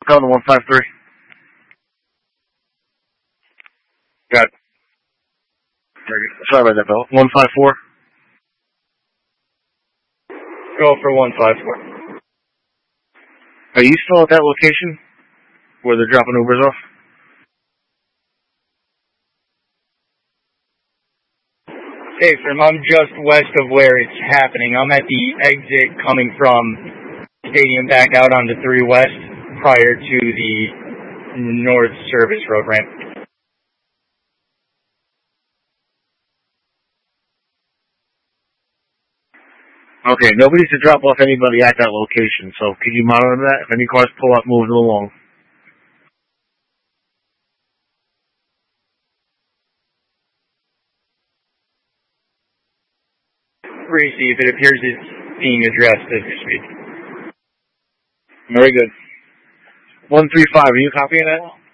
SoCal to 153. Got it. Sorry about that, Bill. 154. Go for 154. Are you still at that location where they're dropping Ubers off? Hey, Firm, I'm just west of where it's happening. I'm at the exit coming from Stadium back out onto 3 West prior to the North Service Road ramp. Okay, nobody's to drop off anybody at that location, so could you monitor that? If any cars pull up, move it along. Receive. It appears it's being addressed as we speak. Very good. 135, are you copying that?